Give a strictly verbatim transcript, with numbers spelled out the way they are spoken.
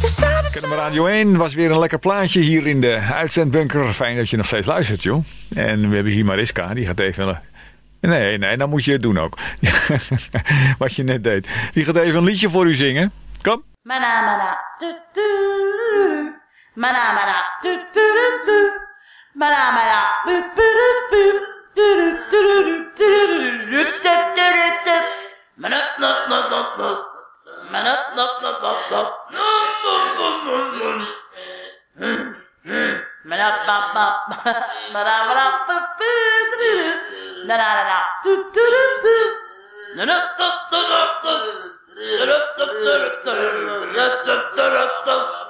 Kennemer Radio één was weer een lekker plaatje hier in de uitzendbunker. Fijn dat je nog steeds luistert, joh. En we hebben hier Mariska, die gaat even... Nee, nee, dan moet je het doen ook. Wat je net deed. Die gaat even een liedje voor u zingen. Kom. Mana mana tu tu mana mana tu tu tu mana mana bu bu bu tu tu tu tu mana no no no no mana no no no no mana ba ba mana mana bu bu na na na tu tu tu na na tu tu tu